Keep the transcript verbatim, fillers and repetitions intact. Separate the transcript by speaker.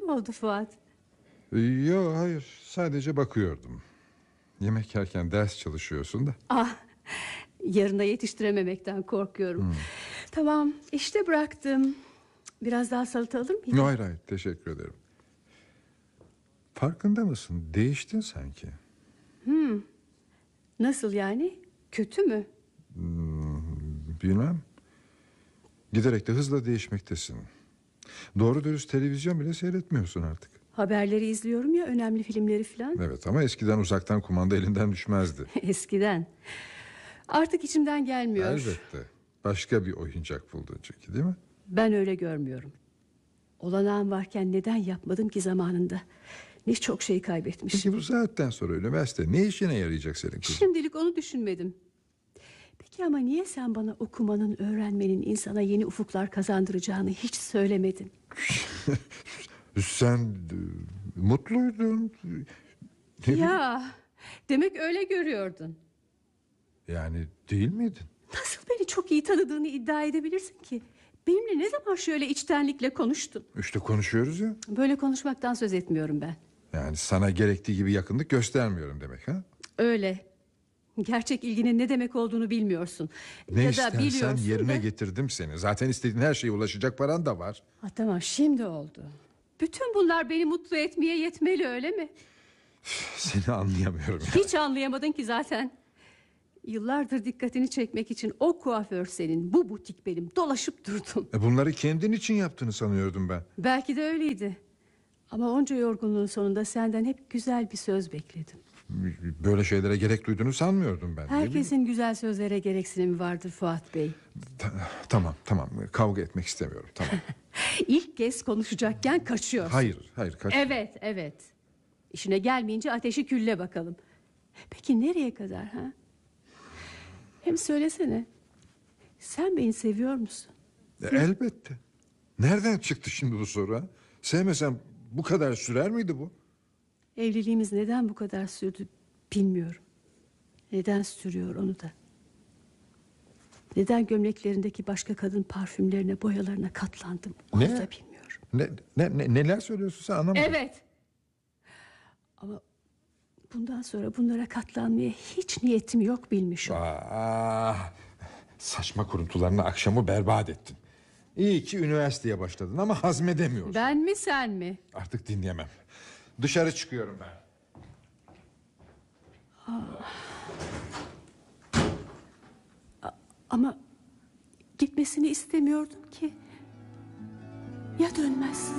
Speaker 1: mı oldu Fuat?
Speaker 2: Yok, hayır, sadece bakıyordum. Yemek yerken ders çalışıyorsun da.
Speaker 1: Ah, yarına yetiştirememekten korkuyorum.
Speaker 2: Hmm.
Speaker 1: Tamam, işte bıraktım. Biraz daha salata alır mıydın?
Speaker 2: Hayır hayır, teşekkür ederim. Farkında mısın? Değiştin sanki.
Speaker 1: Hmm. Nasıl yani? Kötü mü?
Speaker 2: Hmm, bilmem. Giderek de hızla değişmektesin. Doğru dürüst televizyon bile seyretmiyorsun artık.
Speaker 1: Haberleri izliyorum ya, önemli filmleri falan.
Speaker 2: Evet, ama eskiden uzaktan kumanda elinden düşmezdi.
Speaker 1: Eskiden. Artık içimden gelmiyor.
Speaker 2: Elbette. Başka bir oyuncak buldun çünkü, değil mi?
Speaker 1: Ben öyle görmüyorum. Olanağım varken neden yapmadım ki zamanında? Ne çok şey kaybetmişim.
Speaker 2: Peki bu saatten sonra üniversite ne işine yarayacak senin kızım?
Speaker 1: Şimdilik onu düşünmedim. Peki ama niye sen bana okumanın, öğrenmenin insana yeni ufuklar kazandıracağını hiç söylemedin?
Speaker 2: Sen e, mutluydun. Ne
Speaker 1: Ya, demek öyle görüyordun.
Speaker 2: Yani değil miydin?
Speaker 1: Nasıl beni çok iyi tanıdığını iddia edebilirsin ki? Benimle ne zaman şöyle içtenlikle konuştun?
Speaker 2: İşte konuşuyoruz ya.
Speaker 1: Böyle konuşmaktan söz etmiyorum ben.
Speaker 2: Yani sana gerektiği gibi yakınlık göstermiyorum demek, ha?
Speaker 1: Öyle. Gerçek ilginin ne demek olduğunu bilmiyorsun.
Speaker 2: Ne
Speaker 1: ya da
Speaker 2: istersen
Speaker 1: biliyorsun
Speaker 2: yerine
Speaker 1: da...
Speaker 2: getirdim seni. Zaten istediğin her şeye ulaşacak paran da var.
Speaker 1: Ha, tamam, şimdi oldu. Bütün bunlar beni mutlu etmeye yetmeli, öyle mi?
Speaker 2: Seni anlayamıyorum ya.
Speaker 1: Hiç anlayamadın ki zaten. Yıllardır dikkatini çekmek için o kuaför senin, bu butik benim, dolaşıp durdum.
Speaker 2: E bunları kendin için yaptığını sanıyordum ben.
Speaker 1: Belki de öyleydi. Ama onca yorgunluğun sonunda senden hep güzel bir söz bekledim.
Speaker 2: Böyle şeylere gerek duyduğunu sanmıyordum ben.
Speaker 1: Herkesin güzel sözlere gereksinimi vardır Fuat Bey.
Speaker 2: Ta- tamam tamam, kavga etmek istemiyorum, tamam.
Speaker 1: İlk kez konuşacakken kaçıyorsun.
Speaker 2: Hayır hayır kaç.
Speaker 1: Evet evet. İşine gelmeyince ateşi külle bakalım. Peki nereye kadar ha? Hem söylesene. Sen beni seviyor musun?
Speaker 2: E, elbette. Nereden çıktı şimdi bu soru, ha? Sevmesem bu kadar sürer miydi bu?
Speaker 1: Evliliğimiz neden bu kadar sürdü bilmiyorum. Neden sürüyor onu da. Neden gömleklerindeki başka kadın parfümlerine, boyalarına katlandım onu
Speaker 2: Ne?
Speaker 1: da bilmiyorum.
Speaker 2: Ne, ne, ne- neler söylüyorsun sen, anlamadım.
Speaker 1: Evet. Ama bundan sonra bunlara katlanmaya hiç niyetim yok, bilmiş ol.
Speaker 2: Aa, saçma kuruntularına akşamı berbat ettin. İyi ki üniversiteye başladın ama hazmedemiyorsun.
Speaker 1: Ben mi sen mi?
Speaker 2: Artık dinleyemem. Dışarı çıkıyorum ben.
Speaker 1: Ama gitmesini istemiyordum ki. Ya dönmez?